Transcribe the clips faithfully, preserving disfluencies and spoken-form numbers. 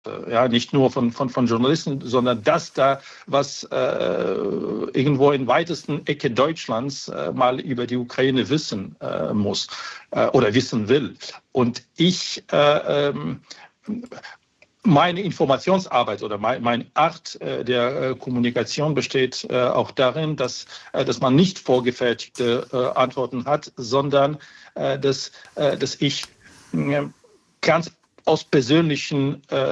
Ja, nicht nur von, von, von Journalisten, sondern das da, was äh, irgendwo in weitesten Ecke Deutschlands äh, mal über die Ukraine wissen äh, muss äh, oder wissen will. Und ich, äh, ähm, meine Informationsarbeit oder mein, meine Art äh, der äh, Kommunikation besteht äh, auch darin, dass, äh, dass man nicht vorgefertigte äh, Antworten hat, sondern äh, dass, äh, dass ich äh, ganz aus persönlichen äh,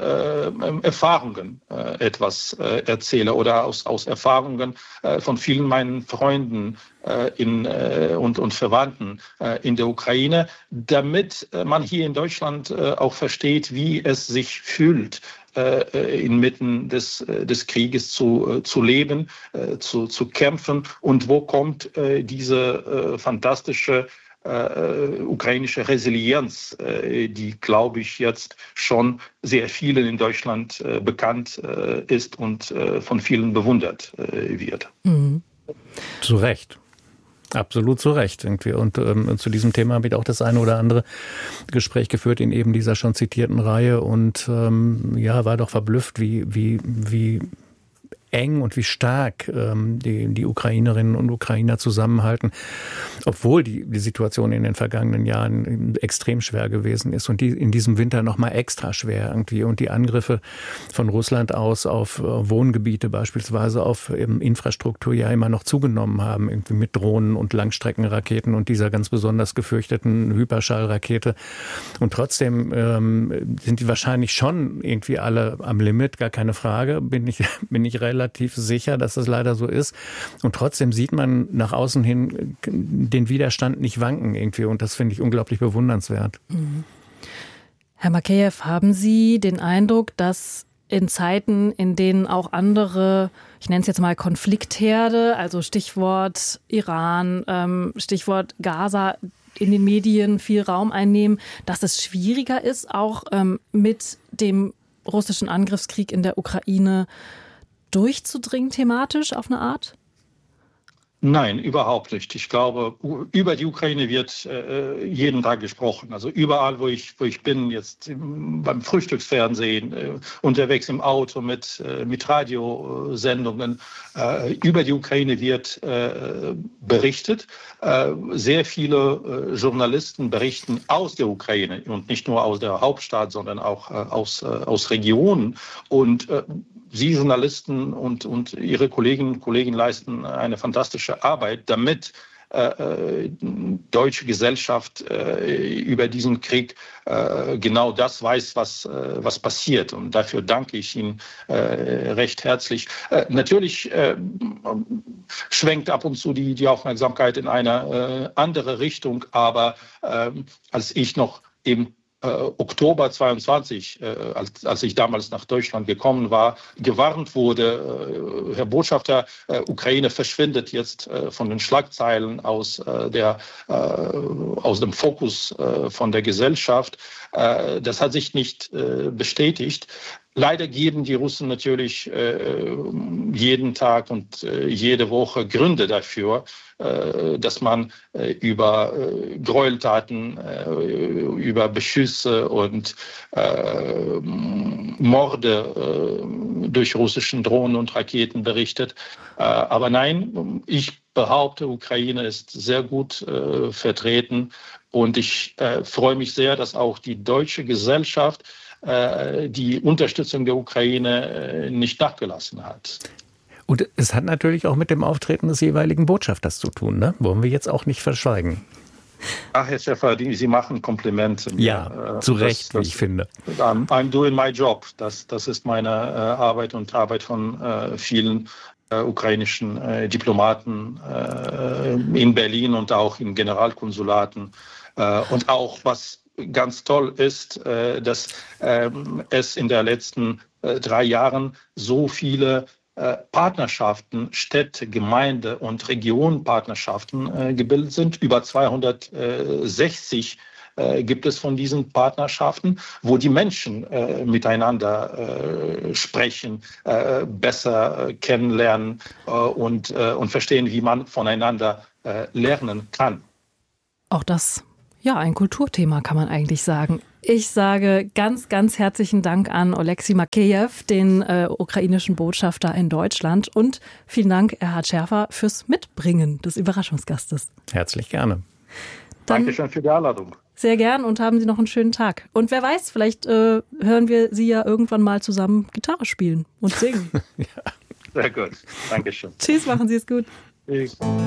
Erfahrungen äh, etwas äh, erzähle oder aus, aus Erfahrungen äh, von vielen meinen Freunden äh, in, äh, und, und Verwandten äh, in der Ukraine, damit äh, man hier in Deutschland äh, auch versteht, wie es sich fühlt, äh, inmitten des, des Krieges zu, äh, zu leben, äh, zu, zu kämpfen und wo kommt äh, diese äh, fantastische Äh, ukrainische Resilienz, äh, die, glaube ich, jetzt schon sehr vielen in Deutschland äh, bekannt äh, ist und äh, von vielen bewundert äh, wird. Mhm. Zu Recht. Absolut zu Recht. Irgendwie. Und ähm, zu diesem Thema habe ich auch das eine oder andere Gespräch geführt in eben dieser schon zitierten Reihe und ähm, ja, war doch verblüfft, wie, wie, wie eng und wie stark ähm, die, die Ukrainerinnen und Ukrainer zusammenhalten, obwohl die, die Situation in den vergangenen Jahren extrem schwer gewesen ist und die in diesem Winter noch mal extra schwer irgendwie. Und die Angriffe von Russland aus auf äh, Wohngebiete beispielsweise, auf ähm, Infrastruktur ja immer noch zugenommen haben, irgendwie mit Drohnen und Langstreckenraketen und dieser ganz besonders gefürchteten Hyperschallrakete. Und trotzdem ähm, sind die wahrscheinlich schon irgendwie alle am Limit, gar keine Frage, bin ich, bin ich relativ relativ sicher, dass das leider so ist. Und trotzdem sieht man nach außen hin den Widerstand nicht wanken irgendwie. Und das finde ich unglaublich bewundernswert. Mhm. Herr Makeyev, haben Sie den Eindruck, dass in Zeiten, in denen auch andere, ich nenne es jetzt mal Konfliktherde, also Stichwort Iran, ähm, Stichwort Gaza, in den Medien viel Raum einnehmen, dass es schwieriger ist, auch ähm, mit dem russischen Angriffskrieg in der Ukraine durchzudringen thematisch auf eine Art? Nein, überhaupt nicht. Ich glaube, über die Ukraine wird äh, jeden Tag gesprochen. Also überall, wo ich, wo ich bin, jetzt im, beim Frühstücksfernsehen, äh, unterwegs im Auto mit, äh, mit Radiosendungen, äh, über die Ukraine wird äh, berichtet. Äh, sehr viele äh, Journalisten berichten aus der Ukraine und nicht nur aus der Hauptstadt, sondern auch äh, aus, äh, aus Regionen. Und äh, Sie Journalisten und, und Ihre Kolleginnen und Kollegen leisten eine fantastische Arbeit, damit äh, deutsche Gesellschaft äh, über diesen Krieg äh, genau das weiß, was, äh, was passiert. Und dafür danke ich Ihnen äh, recht herzlich. Äh, natürlich äh, schwenkt ab und zu die, die Aufmerksamkeit in eine äh, andere Richtung, aber äh, als ich noch im Äh, Oktober zweiundzwanzig, äh, als, als ich damals nach Deutschland gekommen war, gewarnt wurde, äh, Herr Botschafter, äh, Ukraine verschwindet jetzt äh, von den Schlagzeilen aus, äh, der, äh, aus dem Fokus äh, von der Gesellschaft. Äh, das hat sich nicht äh, bestätigt. Leider geben die Russen natürlich äh, jeden Tag und äh, jede Woche Gründe dafür, äh, dass man äh, über äh, Gräueltaten, äh, über Beschüsse und äh, Morde äh, durch russischen Drohnen und Raketen berichtet. Äh, aber nein, ich behaupte, Ukraine ist sehr gut äh, vertreten und ich äh, freue mich sehr, dass auch die deutsche Gesellschaft die Unterstützung der Ukraine nicht nachgelassen hat. Und es hat natürlich auch mit dem Auftreten des jeweiligen Botschafters zu tun, ne? Wollen wir jetzt auch nicht verschweigen. Ach, Herr Schäfer, Sie machen Komplimente. Ja, zu Recht, wie ich finde. I'm, I'm doing my job. Das, das ist meine äh, Arbeit und Arbeit von äh, vielen äh, ukrainischen äh, Diplomaten äh, in Berlin und auch in Generalkonsulaten. Äh, und auch, was ganz toll ist, äh, dass ähm, es in den letzten äh, drei Jahren so viele äh, Partnerschaften, Städte, Gemeinde und Regionenpartnerschaften äh, gebildet sind. Über zweihundertsechzig äh, gibt es von diesen Partnerschaften, wo die Menschen äh, miteinander äh, sprechen, äh, besser äh, kennenlernen äh, und, äh, und verstehen, wie man voneinander äh, lernen kann. Auch das Ja, ein Kulturthema kann man eigentlich sagen. Ich sage ganz, ganz herzlichen Dank an Oleksiy Makeyev, den äh, ukrainischen Botschafter in Deutschland. Und vielen Dank, Erhard Schärfer, fürs Mitbringen des Überraschungsgastes. Herzlich gerne. Dann Dankeschön für die Einladung. Sehr gern und haben Sie noch einen schönen Tag. Und wer weiß, vielleicht äh, hören wir Sie ja irgendwann mal zusammen Gitarre spielen und singen. Ja. Sehr gut. Dankeschön. Tschüss, machen Sie es gut. Tschüss.